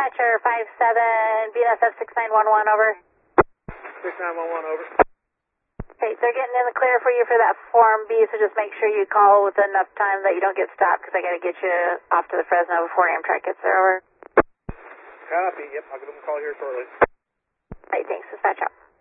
Dispatcher 57, BNSF 6911, over. 6911, over. Okay, they're getting in the clear for you for that Form B, so just make sure you call with enough time that you don't get stopped, because I got to get you off to the Fresno before Amtrak gets there, over. Copy, yep, I'll give them a call here shortly. All right, thanks, dispatch out.